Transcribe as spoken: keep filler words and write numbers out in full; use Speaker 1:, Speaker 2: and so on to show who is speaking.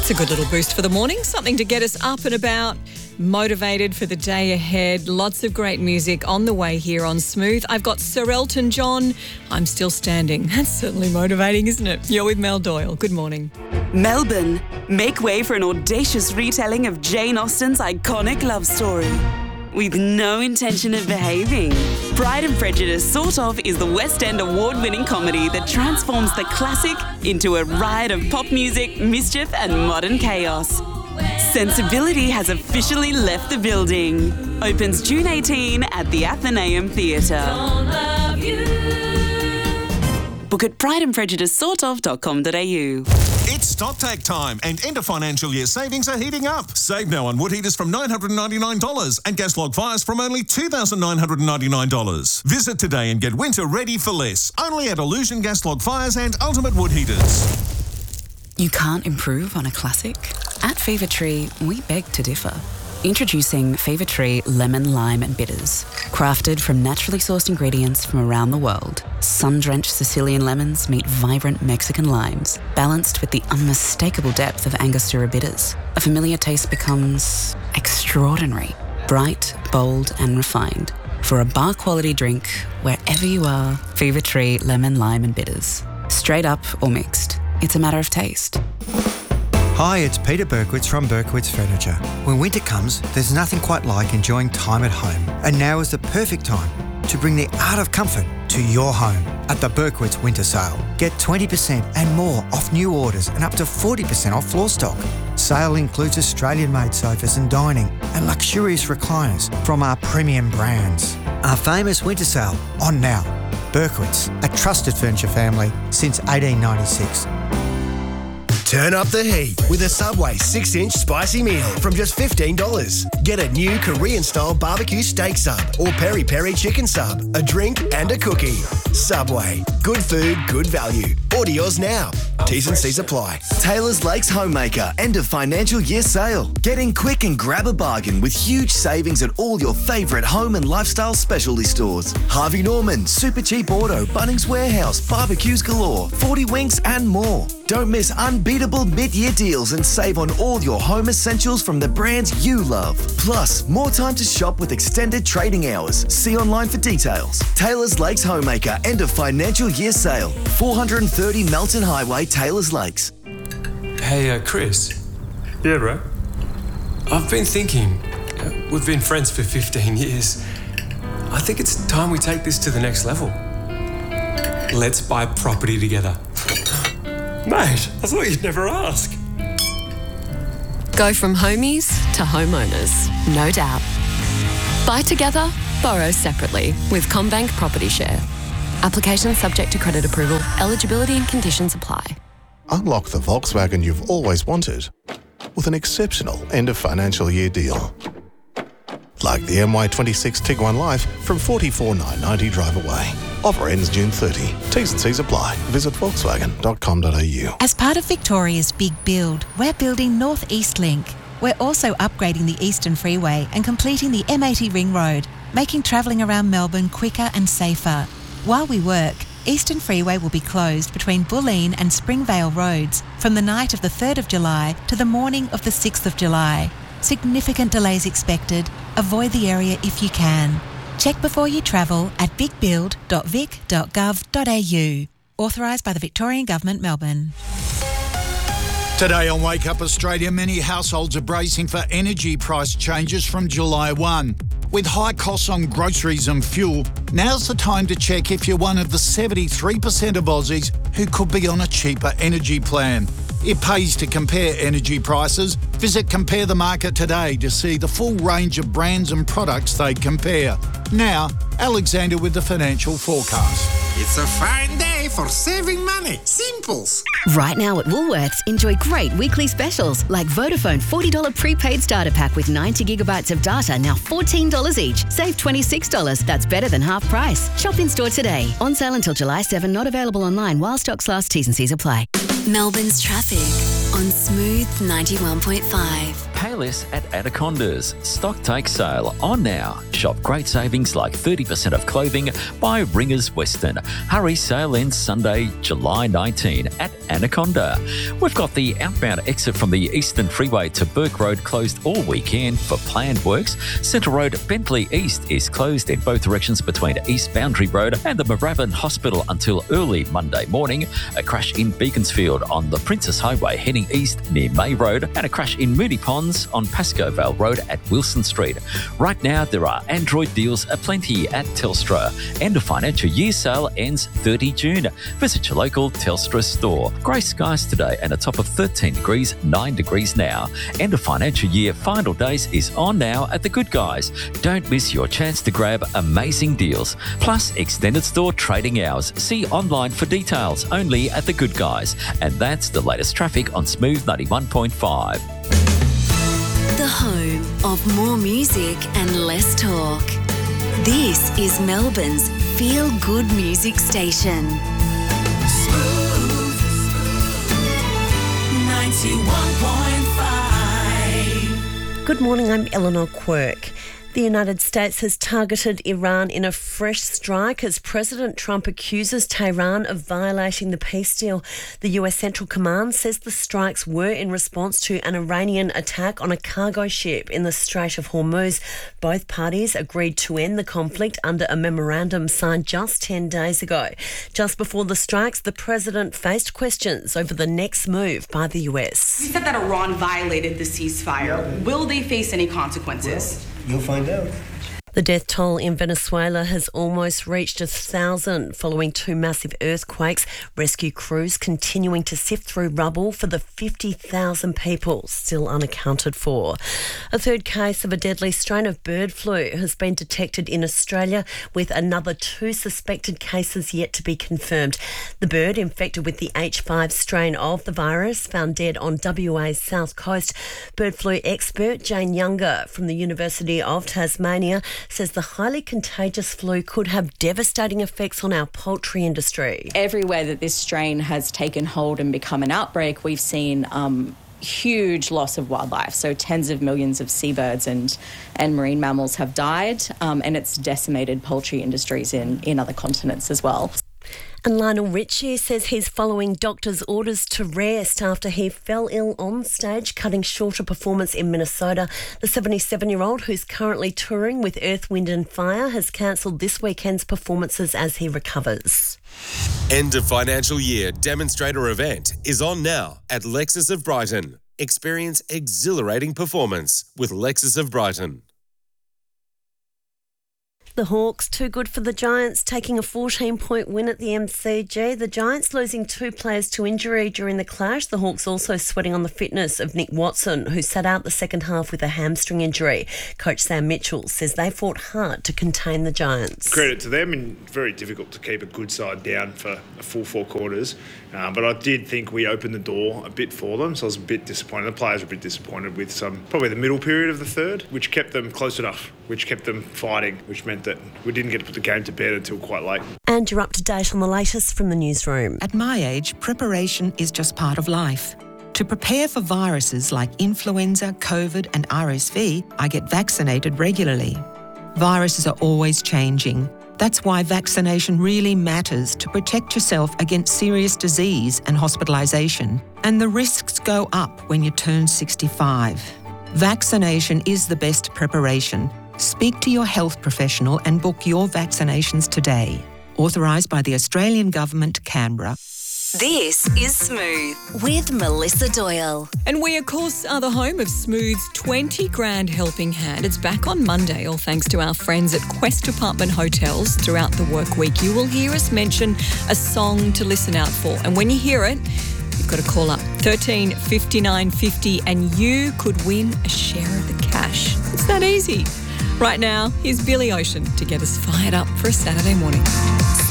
Speaker 1: That's a good little boost for the morning. Something to get us up and about, motivated for the day ahead. Lots of great music on the way here on Smooth. I've got Sir Elton John. I'm Still Standing. That's certainly motivating, isn't it? You're with Mel Doyle. Good morning.
Speaker 2: Melbourne, make way for an audacious retelling of Jane Austen's iconic love story. With no intention of behaving. Pride and Prejudice Sort Of is the West End award-winning comedy that transforms the classic into a riot of pop music, mischief and modern chaos. Sensibility has officially left the building. Opens June eighteenth at the Athenaeum Theatre. Book at pride and prejudice sort of dot com dot a u.
Speaker 3: It's StockTac time and end of financial year savings are heating up. Save now on wood heaters from nine hundred ninety-nine dollars and gas log fires from only two thousand nine hundred ninety-nine dollars. Visit today and get winter ready for less. Only at Illusion Gas Log Fires and Ultimate Wood Heaters.
Speaker 2: You can't improve on a classic? At Fever Tree, we beg to differ. Introducing Fever Tree Lemon, Lime and Bitters. Crafted from naturally sourced ingredients from around the world, sun-drenched Sicilian lemons meet vibrant Mexican limes, balanced with the unmistakable depth of Angostura bitters. A familiar taste becomes extraordinary, bright, bold and refined. For a bar-quality drink, wherever you are, Fever Tree Lemon, Lime and Bitters. Straight up or mixed, it's a matter of taste.
Speaker 4: Hi, it's Peter Berkowitz from Berkowitz Furniture. When winter comes, there's nothing quite like enjoying time at home. And now is the perfect time to bring the art of comfort to your home at the Berkowitz Winter Sale. Get twenty percent and more off new orders and up to forty percent off floor stock. Sale includes Australian-made sofas and dining and luxurious recliners from our premium brands. Our famous winter sale on now. Berkowitz, a trusted furniture family since eighteen ninety-six.
Speaker 5: Turn up the heat with a Subway six inch spicy meal from just fifteen dollars. Get a new Korean-style barbecue steak sub or peri-peri chicken sub, a drink and a cookie. Subway. Good food, good value. Order yours now. T's and C's apply.
Speaker 6: Taylor's Lakes Homemaker end of financial year sale. Get in quick and grab a bargain with huge savings at all your favourite home and lifestyle specialty stores. Harvey Norman, Super Cheap Auto, Bunnings Warehouse, barbecues galore, forty Winks and more. Don't miss unbeatable mid-year deals and save on all your home essentials from the brands you love. Plus, more time to shop with extended trading hours. See online for details. Taylor's Lakes Homemaker end of financial year sale. four hundred thirty Melton Highway, Taylor's Lakes.
Speaker 7: Hey, uh, Chris.
Speaker 8: Yeah, bro.
Speaker 7: I've been thinking, uh, we've been friends for fifteen years. I think it's time we take this to the next level. Let's buy property together.
Speaker 8: Mate, I thought you'd never ask.
Speaker 9: Go from homies to homeowners, no doubt. Buy together, borrow separately with CommBank Property Share. Application subject to credit approval. Eligibility and conditions apply.
Speaker 10: Unlock the Volkswagen you've always wanted with an exceptional end of financial year deal. Like the M Y twenty-six Tiguan Life from forty-four thousand nine hundred ninety drive away. Offer ends June thirtieth. T's and C's apply. Visit volkswagen dot com dot a u.
Speaker 11: As part of Victoria's Big Build, we're building North East Link. We're also upgrading the Eastern Freeway and completing the M eighty Ring Road, making travelling around Melbourne quicker and safer. While we work, Eastern Freeway will be closed between Bulleen and Springvale Roads from the night of the third of July to the morning of the sixth of July. Significant delays expected. Avoid the area if you can. Check before you travel at big build dot vic dot gov dot a u. Authorised by the Victorian Government, Melbourne.
Speaker 12: Today on Wake Up Australia, many households are bracing for energy price changes from July first. With high costs on groceries and fuel, now's the time to check if you're one of the seventy-three percent of Aussies who could be on a cheaper energy plan. It pays to compare energy prices. Visit Compare the Market today to see the full range of brands and products they compare. Now, Alexander with the financial forecast.
Speaker 13: It's a fine day for saving money. Simples.
Speaker 14: Right now at Woolworths, enjoy great weekly specials like Vodafone forty dollars prepaid starter pack with ninety gigabytes of data, now fourteen dollars each. Save twenty-six dollars. That's better than half price. Shop in store today. On sale until July seventh, not available online while stocks last. T's and C's apply.
Speaker 15: Melbourne's traffic on Smooth ninety-one point five. Payless at Anaconda's. Stock take sale on now. Shop great savings like thirty percent off clothing by Ringers Western. Hurry, sale ends Sunday, July nineteenth at Anaconda. We've got the outbound exit from the Eastern Freeway to Burke Road closed all weekend for planned works. Centre Road, Bentley East is closed in both directions between East Boundary Road and the Moorabbin Hospital until early Monday morning. A crash in Beaconsfield on the Princess Highway heading east near May Road, and a crash in Moody Ponds on Pascoe Vale Road at Wilson Street. Right now, there are Android deals aplenty at Telstra. End of financial year sale ends thirtieth of June. Visit your local Telstra store. Grey skies today and a top of thirteen degrees, nine degrees now. End of financial year final days is on now at The Good Guys. Don't miss your chance to grab amazing deals. Plus, extended store trading hours. See online for details only at The Good Guys. And that's the latest traffic on Smooth ninety-one point five.
Speaker 16: The home of more music and less talk. This is Melbourne's feel-good music station. Smooth
Speaker 17: ninety-one point five.
Speaker 18: Good morning, I'm Eleanor Quirk. The United States has targeted Iran in a fresh strike as President Trump accuses Tehran of violating the peace deal. The U S Central Command says the strikes were in response to an Iranian attack on a cargo ship in the Strait of Hormuz. Both parties agreed to end the conflict under a memorandum signed just ten days ago. Just before the strikes, the president faced questions over the next move by the U S.
Speaker 19: He said that Iran violated the ceasefire. Yeah. Will they face any consequences?
Speaker 20: Well, you'll find out.
Speaker 18: The death toll in Venezuela has almost reached a thousand following two massive earthquakes. Rescue crews continuing to sift through rubble for the fifty thousand people still unaccounted for. A third case of a deadly strain of bird flu has been detected in Australia, with another two suspected cases yet to be confirmed. The bird infected with the H five strain of the virus found dead on W A's south coast. Bird flu expert Jane Younger from the University of Tasmania says the highly contagious flu could have devastating effects on our poultry industry.
Speaker 21: Everywhere that this strain has taken hold and become an outbreak, we've seen um, huge loss of wildlife. So tens of millions of seabirds and, and marine mammals have died, um, and it's decimated poultry industries in, in other continents as well.
Speaker 18: And Lionel Richie says he's following doctor's orders to rest after he fell ill on stage, cutting short a performance in Minnesota. The seventy-seven-year-old, who's currently touring with Earth, Wind and Fire, has cancelled this weekend's performances as he recovers.
Speaker 22: End of financial year demonstrator event is on now at Lexus of Brighton. Experience exhilarating performance with Lexus of Brighton.
Speaker 18: The Hawks, too good for the Giants, taking a fourteen-point win at the M C G. The Giants losing two players to injury during the clash. The Hawks also sweating on the fitness of Nick Watson, who sat out the second half with a hamstring injury. Coach Sam Mitchell says they fought hard to contain the Giants.
Speaker 23: Credit to them, and very difficult to keep a good side down for a full four quarters. Uh, but I did think we opened the door a bit for them, so I was a bit disappointed. The players were a bit disappointed with some, probably the middle period of the third, which kept them close enough, which kept them fighting, which meant that we didn't get to put the game to bed until quite late.
Speaker 18: And you're up to date on the latest from the newsroom.
Speaker 24: At my age, preparation is just part of life. To prepare for viruses like influenza, COVID and R S V, I get vaccinated regularly. Viruses are always changing. That's why vaccination really matters to protect yourself against serious disease and hospitalisation. And the risks go up when you turn sixty-five. Vaccination is the best preparation. Speak to your health professional and book your vaccinations today. Authorised by the Australian Government, Canberra.
Speaker 16: This is Smooth with Melissa Doyle.
Speaker 1: And we, of course, are the home of Smooth's twenty grand helping hand. It's back on Monday, all thanks to our friends at Quest Apartment Hotels. Throughout the work week, you will hear us mention a song to listen out for. And when you hear it, you've got to call up thirteen fifty-nine fifty and you could win a share of the cash. It's that easy. Right now, here's Billy Ocean to get us fired up for a Saturday morning.